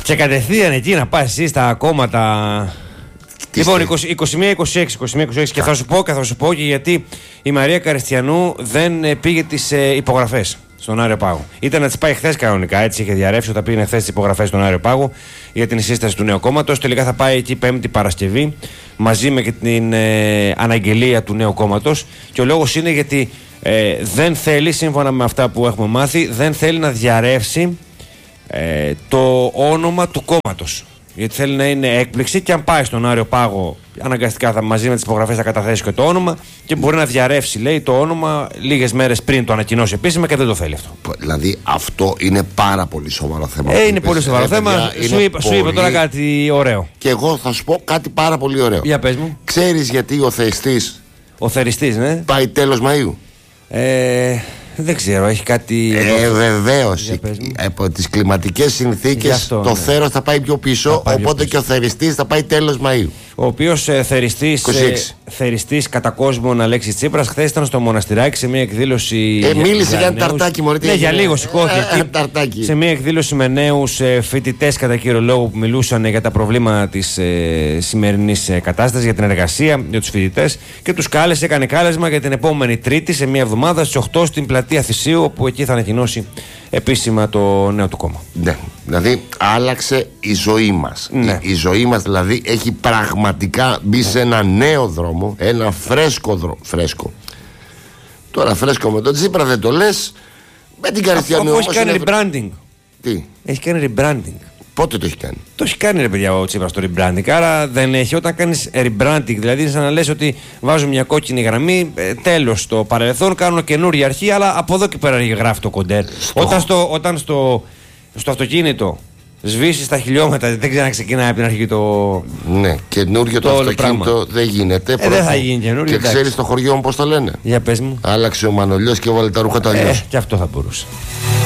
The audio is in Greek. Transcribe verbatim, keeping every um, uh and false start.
Και κατευθείαν εκεί να πας εσύ στα κόμματα. Λοιπόν, είκοσι μία είκοσι έξι και θα σου πω, και θα σου πω και γιατί η Μαρία Καριστιανού δεν πήγε τις ε, υπογραφές στον Άριο Πάγο. Ήταν να τις πάει χθες κανονικά, έτσι είχε διαρρεύσει όταν πήγαινε χθες τις υπογραφές στον Άριο Πάγο για την σύσταση του νέου κόμματος. Τελικά θα πάει εκεί Πέμπτη Παρασκευή μαζί με και την ε, αναγγελία του νέου κόμματος. Και ο λόγος είναι γιατί ε, δεν θέλει, σύμφωνα με αυτά που έχουμε μάθει, δεν θέλει να διαρρεύσει ε, το όνομα του κόμματος. Γιατί θέλει να είναι έκπληξη και αν πάει στον Άριο Πάγο, αναγκαστικά θα, μαζί με τις υπογραφές θα καταθέσει και το όνομα και μπορεί να διαρρεύσει, λέει, το όνομα λίγες μέρες πριν το ανακοινώσει επίσημα και δεν το θέλει αυτό. Δηλαδή αυτό είναι πάρα πολύ σοβαρό θέμα. Ε, είναι πολύ σοβαρό ε, θέμα. Παιδιά, σου, είπα, πολύ... σου είπα τώρα κάτι ωραίο. Και εγώ θα σου πω κάτι πάρα πολύ ωραίο. Για πες μου. Ξέρεις γιατί ο θεριστής. Ο θεριστής, ναι. Πάει τέλος Μαΐου. Ε. Δεν ξέρω, έχει κάτι. Ε, βεβαίως. Από τις κλιματικές συνθήκες αυτό, το ναι. θέρος θα πάει πιο πίσω. Πάει οπότε πιο πίσω. Και ο θεριστής θα πάει τέλος Μαΐου. Ο οποίος ε, θεριστής, ε, θεριστής κατά κόσμον Αλέξης Τσίπρας χθες ήταν στο Μοναστηράκι σε μια εκδήλωση. Ε, μίλησε για, για ταρτάκι, μωρή. Ναι, για λίγο σηκώθηκε. Ε, σε μια εκδήλωση με νέους ε, φοιτητές κατά κύριο λόγο που μιλούσαν για τα προβλήματα της ε, σημερινής ε, κατάστασης, για την εργασία, για τους φοιτητές και τους κάλεσε, έκανε κάλεσμα για την επόμενη Τρίτη σε μια εβδομάδα στις οκτώ στην πλατεία Θησίου, όπου εκεί θα ανακοινώσει επίσημα το νέο του κόμμα. Ναι, δηλαδή άλλαξε η ζωή μας. Ναι. Η, η ζωή μας δηλαδή έχει πραγματικά μπει σε ένα νέο δρόμο, ένα φρέσκο δρόμο. Φρέσκο. Τώρα φρέσκο με τον Τσίπρα δεν το λες. Με την Καριστιανού όμως. Έχει κάνει είναι... rebranding. Τι? Έχει κάνει rebranding. Πότε το έχει κάνει? Το έχει κάνει, ρε παιδιά, ο Τσίπρας το rebranding. Άρα δεν έχει. Όταν κάνεις rebranding, δηλαδή είναι σαν να λες ότι βάζω μια κόκκινη γραμμή, ε, τέλος το παρελθόν, κάνω καινούργια αρχή, αλλά από εδώ και πέρα γράφει το κοντέρ. Στο... Όταν, στο, όταν στο, στο αυτοκίνητο σβήσει τα χιλιόμετρα, δεν ξαναξεκινάει από την αρχή το. Ναι, καινούριο το, το αυτοκίνητο δεν γίνεται. Ε, δεν θα γίνει καινούριο. Και ξέρεις το χωριό μου πώς το λένε? Για πες μου. Άλλαξε ο Μανολιός και έβαλε τα ρούχα του αλλιώς. Ε, και αυτό θα μπορούσε.